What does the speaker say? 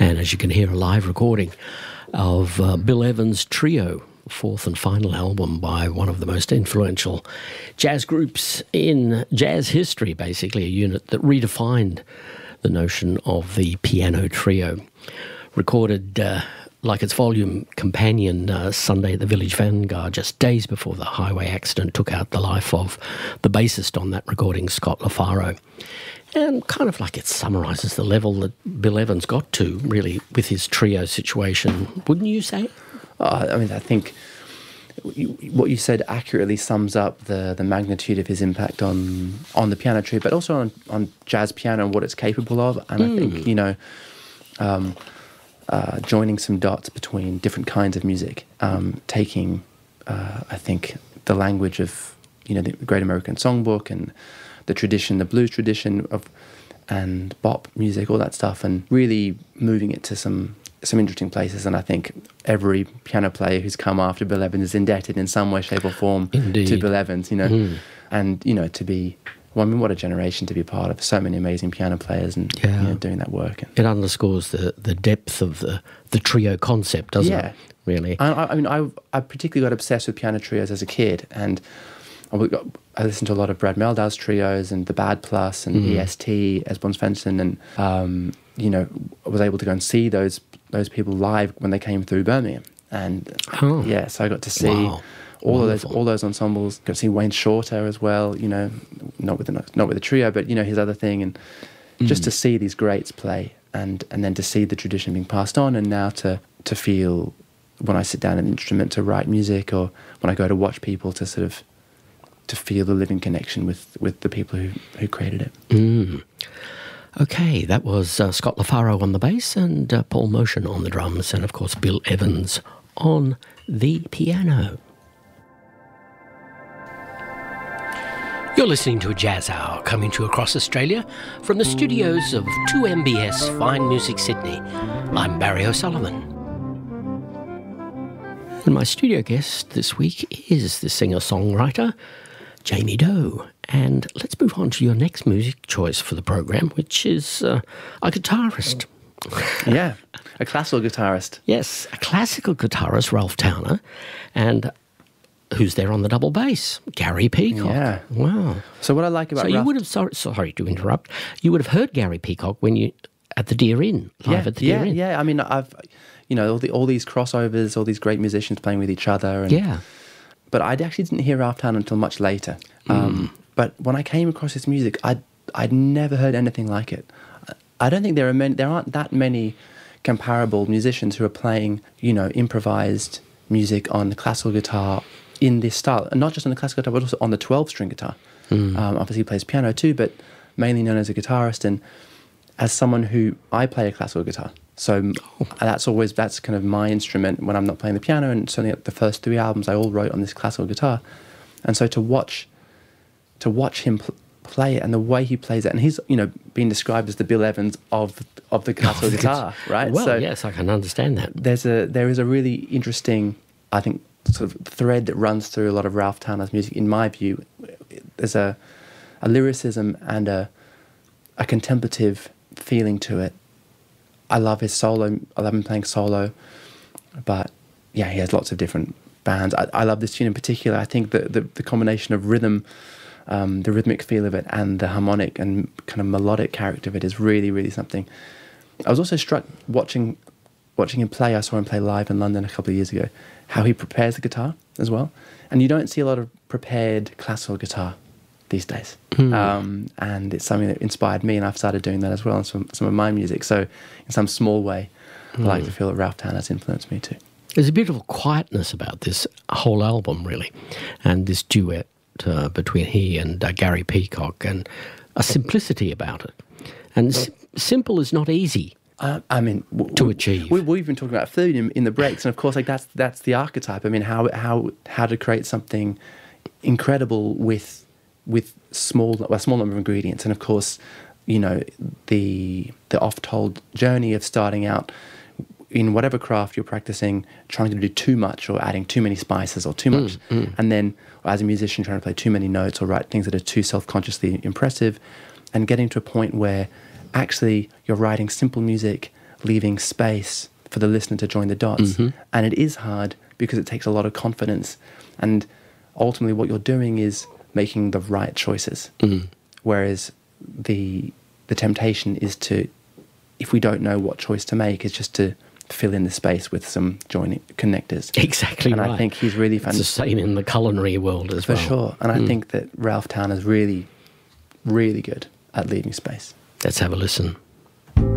And as you can hear, a live recording of Bill Evans' Trio, fourth and final album by one of the most influential jazz groups in jazz history, basically a unit that redefined the notion of the piano trio. Recorded like its volume companion Sunday at the Village Vanguard, just days before the highway accident took out the life of the bassist on that recording, Scott LaFaro. And kind of like it summarises the level that Bill Evans got to, really, with his trio situation, wouldn't you say? I mean, I think what you said accurately sums up the magnitude of his impact on the piano trio, but also on jazz piano and what it's capable of. And I think, you know, joining some dots between different kinds of music, taking, I think, the language of, you know, the Great American Songbook and the tradition, the blues tradition and bop music, all that stuff, and really moving it to some interesting places. And I think every piano player who's come after Bill Evans is indebted in some way, shape or form to Bill Evans, you know. And, you know, to be, well, I mean, what a generation to be part of. So many amazing piano players and you know, doing that work. It underscores the depth of the trio concept, doesn't it? Really. I mean, I particularly got obsessed with piano trios as a kid, and I listened to a lot of Brad Meldau's trios and the Bad Plus and EST, Esbjørn Svendsen, and you know, I was able to go and see those people live when they came through Birmingham, and so I got to see all those ensembles. Got to see Wayne Shorter as well. You know, not with the trio, but you know, his other thing, and just to see these greats play, and then to see the tradition being passed on, and now to feel when I sit down an instrument to write music, or when I go to watch people, to sort of to feel the living connection with the people who created it. Okay, that was Scott LaFaro on the bass and Paul Motion on the drums, and of course Bill Evans on the piano. You're listening to a Jazz Hour coming to you across Australia from the studios of 2MBS Fine Music Sydney. I'm Barry O'Sullivan. And my studio guest this week is the singer-songwriter Jamie Doe. And let's move on to your next music choice for the program, which is a guitarist. Yeah, a classical guitarist. Yes, a classical guitarist, Ralph Towner, and who's there on the double bass? Gary Peacock. Yeah. Wow. So what I like about Ralph... you would have, sorry to interrupt, you would have heard Gary Peacock when you, at the Deer Inn, live at the Deer Inn. Yeah, I mean, I've, you know, all these crossovers, all these great musicians playing with each other. And, but I actually didn't hear Ralph Towner until much later. But when I came across his music, I'd never heard anything like it. I don't think there aren't that many comparable musicians who are playing, you know, improvised music on the classical guitar in this style, and not just on the classical guitar, but also on the 12-string guitar. Obviously, he plays piano too, but mainly known as a guitarist. And as someone who I play a classical guitar, so that's kind of my instrument when I'm not playing the piano. And certainly the first 3 albums I all wrote on this classical guitar, and so to watch him play it and the way he plays it, and he's, you know, being described as the Bill Evans of the classical guitar, right? Well, so yes, I can understand that. There is a really interesting, I think, sort of thread that runs through a lot of Ralph Towner's music. In my view, there's a lyricism and a contemplative feeling to it. I love his solo. I love him playing solo, but yeah, he has lots of different bands. I love this tune in particular. I think the combination of rhythm, the rhythmic feel of it, and the harmonic and kind of melodic character of it is really, really something. I was also struck watching him play. I saw him play live in London a couple of years ago, how he prepares the guitar as well. And you don't see a lot of prepared classical guitar these days. And it's something that inspired me, and I've started doing that as well in some of my music. So in some small way, I like to feel that Ralph Towner has influenced me too. There's a beautiful quietness about this whole album, really, and this duet between he and Gary Peacock, and a simplicity about it. And simple is not easy. I mean, to achieve. We've been talking about food in the breaks, and of course, like that's the archetype. I mean, how to create something incredible with a small number of ingredients, and of course, you know, the oft-told journey of starting out in whatever craft you're practicing, trying to do too much or adding too many spices or too much, and then as a musician trying to play too many notes or write things that are too self-consciously impressive, and getting to a point where actually you're writing simple music leaving space for the listener to join the dots. And it is hard because it takes a lot of confidence. And ultimately what you're doing is making the right choices. Whereas the temptation is to, if we don't know what choice to make, is just to fill in the space with some joining connectors. Exactly and right. I think he's really It's the same in the culinary world as for well. sure. And I think that Ralph Towner's really, really good at leaving space. Let's have a listen.